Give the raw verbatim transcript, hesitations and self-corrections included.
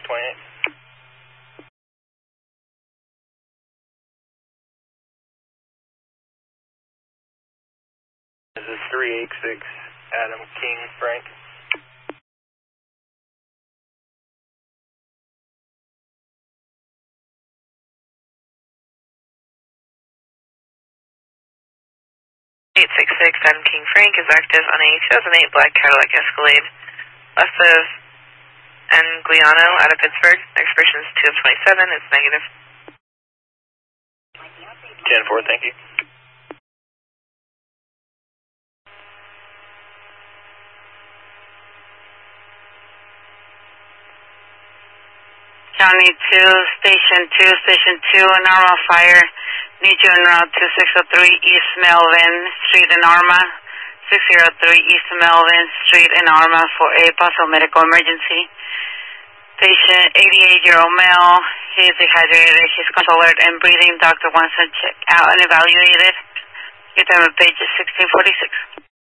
twenty-eight. This is three eight six, Adam King Frank. eight six six, Adam King Frank is active on a two thousand eight black Cadillac Escalade west of Anguiano out of Pittsburgh. Expiration is two of twenty-seven, it's negative. ten four, thank you. County two, Station two, Station two, an Arma fire. Need you en route to six oh three East Melvin Street in Arma. six oh three East Melvin Street in Arma for a possible medical emergency. Patient eighty-eight-year-old male. He is dehydrated. He's controlled and breathing. Doctor wants to check out and evaluate it. Your time of page is sixteen forty-six.